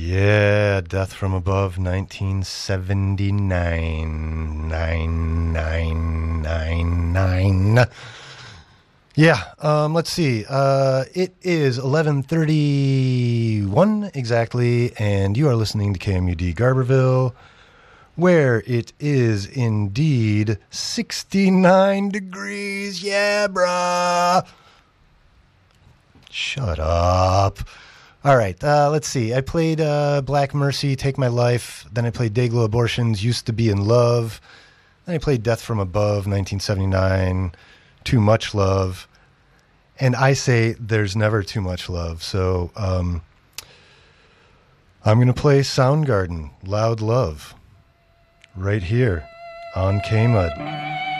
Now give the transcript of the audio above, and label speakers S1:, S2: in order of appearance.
S1: Yeah, Death from Above, 1979. 9999. Yeah, let's see. It is 11:31 exactly, and you are listening to KMUD Garberville, where it is indeed 69 degrees. Yeah, brah. Shut up. All right, let's see. I played Black Mercy, Take My Life. Then I played Dayglow Abortions, Used to Be in Love. Then I played Death from Above, 1979, Too Much Love. And I say there's never too much love. So I'm going to play Soundgarden, Loud Love, right here on K-Mud.